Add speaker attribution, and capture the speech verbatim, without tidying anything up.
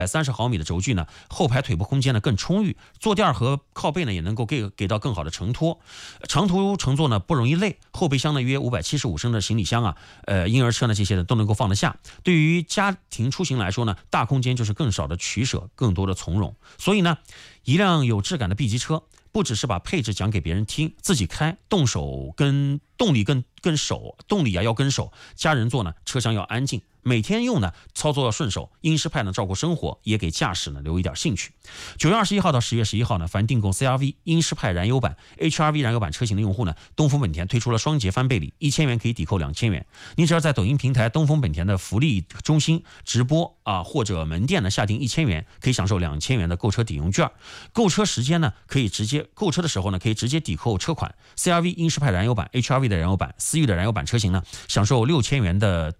Speaker 1: 三十毫米的轴距呢，后排腿部空间呢更充裕，坐垫和靠背呢也能够给给到更好的承托。长途乘坐呢不容易累，后备箱呢约五百七十五升的行李箱啊，呃婴儿车呢这些的都能够放得下。对于家庭出行来说呢，大空间就是更少的取舍，更多的从容。所以呢，一辆有质感的 B 级车，不只是把配置讲给别人听，自己开动手跟动力跟跟手动力啊要跟手，家人坐呢车厢要安静，每天用呢操作要顺手，英诗派呢照顾生活，也给驾驶呢留一点兴趣。九月二十一号到十月十一号呢，凡订购 C R V 英诗派燃油版、H R V 燃油版车型的用户呢，东风本田推出了双节翻倍礼，一千元可以抵扣两千元。你只要在抖音平台东风本田的福利中心直播啊，或者门店呢下订一千元，可以享受两千元的购车抵用券。购车时间呢可以直接购车的时候呢可以直接抵扣车款。C R V 英诗派燃油版、H R V 的燃油版、思域的燃油版车型呢，享受六千元的